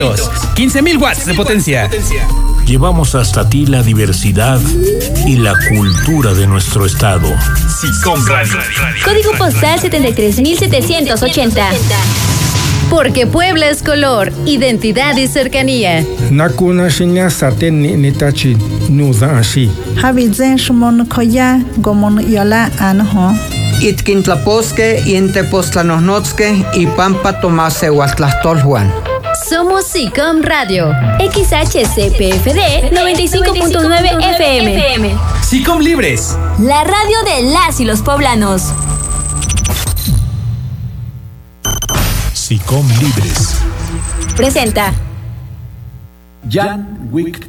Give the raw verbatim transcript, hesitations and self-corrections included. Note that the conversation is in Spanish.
quince mil watts de potencia. Llevamos hasta ti la diversidad y la cultura de nuestro estado. SICOM Radio. Código postal setenta y tres mil setecientos ochenta. Porque Puebla es color, identidad y cercanía. Nakuna shinya saten ni nitachi nuza ashi. Habizen shumon koya gomon yola anho. Itkintlaposque, Intepostlanosnotzque y Pampa Tomase Huatlastol Juan. Somos SICOM Radio, X H C P F D noventa y cinco punto nueve F M. SICOM Libres, la radio de las y los poblanos. SICOM Libres presenta Jan Wick